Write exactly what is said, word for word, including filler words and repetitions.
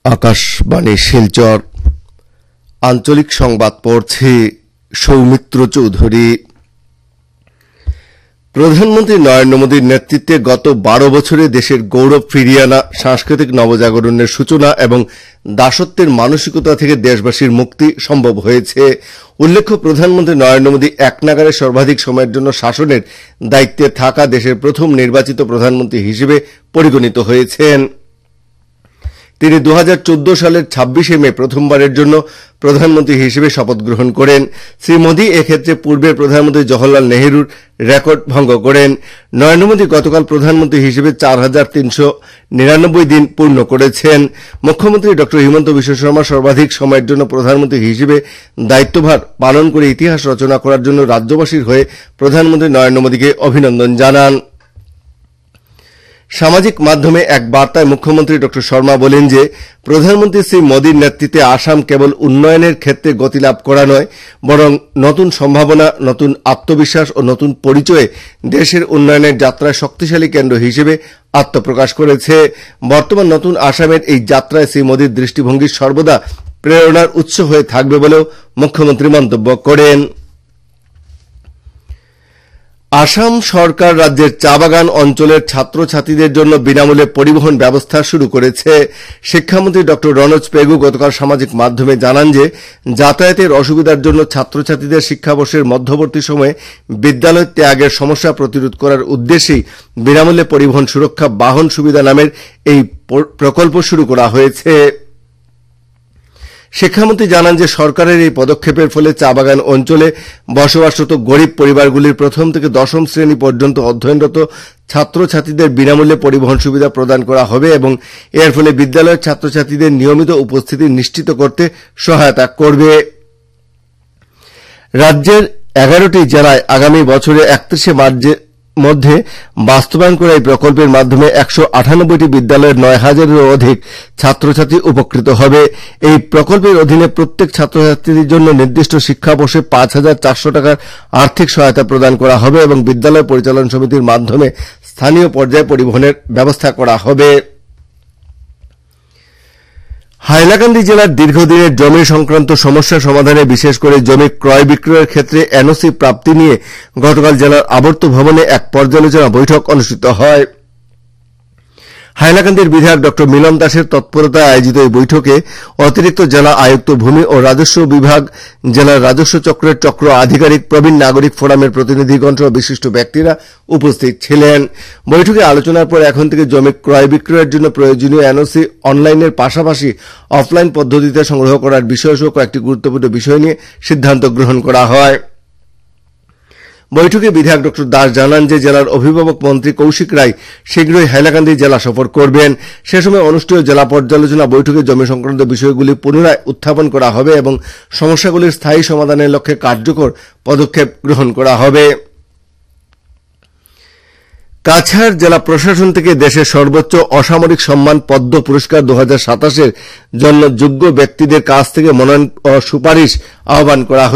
আকাশবাণী শিলচর আঞ্চলিক সংবাদ পড়ছি সৌমিত্র চৌধুরী। প্রধানমন্ত্রী নরেন্দ্র মোদীর নেতৃত্বে গত বারো বছরে দেশের গৌরব ফিরিয়ে আনা, সাংস্কৃতিক নবজাগরণের সূচনা এবং দাসত্বের মানসিকতা থেকে দেশবাসীর মুক্তি সম্ভব হয়েছে। উল্লেখ্য, প্রধানমন্ত্রী নরেন্দ্র মোদী একনাগাড়ে সর্বাধিক সময়ের জন্য শাসনের দায়িত্বে থাকা দেশের প্রথম নির্বাচিত প্রধানমন্ত্রী হিসেবে পরিগণিত হয়েছেন। তিনি দু হাজার চোদ্দ সালের ছাব্বিশে মে প্রথমবারের জন্য প্রধানমন্ত্রী হিসেবে শপথ গ্রহণ করেন। শ্রী মোদী এক্ষেত্রে পূর্বের প্রধানমন্ত্রী জওহরলাল নেহরুর রেকর্ড ভঙ্গ করেন। নরেন্দ্র মোদী গতকাল প্রধানমন্ত্রী হিসেবে চার হাজার তিনশো নিরানব্বই দিন পূর্ণ করেছেন। মুখ্যমন্ত্রী ড হিমন্ত বিশ্ব শর্মা সর্বাধিক সময়ের জন্য প্রধানমন্ত্রী হিসেবে দায়িত্বভার পালন করে ইতিহাস রচনা করার জন্য রাজ্যবাসীর হয়ে প্রধানমন্ত্রী নরেন্দ্র মোদীকে অভিনন্দন জানান। সামাজিক মাধ্যমে এক বার্তায় মুখ্যমন্ত্রী ড শর্মা বলেন যে, প্রধানমন্ত্রী শ্রী মোদীর নেতৃত্বে আসাম কেবল উন্নয়নের ক্ষেত্রে গতি লাভ করা নয়, বরং নতুন সম্ভাবনা, নতুন আত্মবিশ্বাস ও নতুন পরিচয়ে দেশের উন্নয়নের যাত্রায় শক্তিশালী কেন্দ্র হিসেবে আত্মপ্রকাশ করেছে। বর্তমান নতুন আসামের এই যাত্রায় শ্রী মোদীর দৃষ্টিভঙ্গি সর্বদা প্রেরণার উৎস হয়ে থাকবে বলেও মুখ্যমন্ত্রী মন্তব্য করেন। আসাম সরকার রাজ্যের চা বাগান অঞ্চলের ছাত্রছাত্রীদের জন্য বিনামূল্যে পরিবহন ব্যবস্থা শুরু করেছে। শিক্ষামন্ত্রী ড রনোজ পেগু গতকাল সামাজিক মাধ্যমে জানান যে, যাতায়াতের অসুবিধার জন্য ছাত্রছাত্রীদের শিক্ষাবর্ষের মধ্যবর্তী সময়ে বিদ্যালয় ত্যাগের সমস্যা প্রতিরোধ করার উদ্দেশ্যেই বিনামূল্যে পরিবহন সুরক্ষা বাহন সুবিধা নামের এই প্রকল্প শুরু করা হয়েছে। শিক্ষামন্ত্রী জানান যে, সরকারের এই পদক্ষেপের ফলে চা বাগান অঞ্চলে বসবাসরত গরিব পরিবারগুলির প্রথম থেকে দশম শ্রেণী পর্যন্ত অধ্যয়নরত ছাত্রছাত্রীদের বিনামূল্যে পরিবহন সুবিধা প্রদান করা হবে এবং এর ফলে বিদ্যালয়ের ছাত্রছাত্রীদের নিয়মিত উপস্থিতি নিশ্চিত করতে সহায়তা করবে। রাজ্যের এগারোটি জেলায় আগামী বছরে একত্রিশে মার্চের মধ্যে বাস্তবায়ন করা এই প্রকল্পের মাধ্যমে একশো আটানব্বইটি বিদ্যালয়ের নয় হাজারেরও অধিক ছাত্রছাত্রী উপকৃত হবে। এই প্রকল্পের অধীনে প্রত্যেক ছাত্রছাত্রীর জন্য নির্দিষ্ট শিক্ষাবর্ষে পাঁচ হাজার চারশো টাকার আর্থিক সহায়তা প্রদান করা হবে এবং বিদ্যালয় পরিচালন সমিতির মাধ্যমে স্থানীয় পর্যায়ে পরিবহনের ব্যবস্থা করা হবে। হাইলাকান্দি জেলার দীর্ঘদিনের জমি সংক্রান্ত সমস্যা সমাধানে, বিশেষ করে জমি ক্রয় বিক্রয়ের ক্ষেত্রে এনওসি প্রাপ্তি নিয়ে গতকাল জেলার আবর্ত ভবনে এক পর্যালোচনা বৈঠক অনুষ্ঠিত হয়। হাইলাকান্দির বিধায়ক ড মিলন দাসের তৎপরতায় আয়োজিত এই বৈঠকে অতিরিক্ত জেলা আয়ুক্ত ভূমি ও রাজস্ব বিভাগ, জেলার রাজস্ব চক্রের চক্র আধিকারিক, প্রবীণ নাগরিক ফোরামের প্রতিনিধিগণ সহ বিশিষ্ট ব্যক্তিরা উপস্থিত ছিলেন। বৈঠকে আলোচনার পর এখন থেকে জমি ক্রয় বিক্রয়ের জন্য প্রয়োজনীয় এনওসি অনলাইনের পাশাপাশি অফলাইন পদ্ধতিতে সংগ্রহ করার বিষয়সহ কয়েকটি গুরুত্বপূর্ণ বিষয় নিয়ে সিদ্ধান্ত গ্রহণ করা হয়। বৈঠকে বিধায়ক ড দাস জানান যে, জেলার অভিভাবক মন্ত্রী কৌশিক রায় শীঘ্রই হাইলাকান্দি জেলা সফর করবেন। সে সময় অনুষ্ঠিত জেলা পর্যালোচনা বৈঠকে জমি সংক্রান্ত বিষয়গুলি পুনরায় উত্থাপন করা হবে এবং সমস্যাগুলির স্থায়ী সমাধানের লক্ষ্যে কার্যকর পদক্ষেপ গ্রহণ করা হবে। কাছাড় জেলা প্রশাসন থেকে দেশের সর্বোচ্চ অসামরিক সম্মান পদ্ম পুরস্কার দু হাজার সাতাশের জন্য যোগ্য ব্যক্তিদের কাছ থেকে মনোনয়ন ও সুপারিশ আহ্বান করা